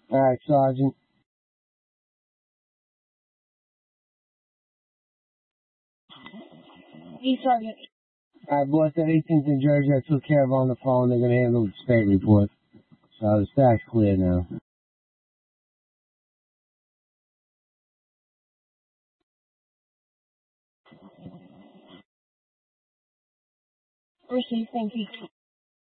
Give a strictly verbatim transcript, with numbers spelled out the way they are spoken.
All right, Sergeant. Hey, Sergeant. All right, boss, that eighteenth in Jersey I took care of on the phone. They're going to handle the state report. So the stack's clear now. Received, thank you.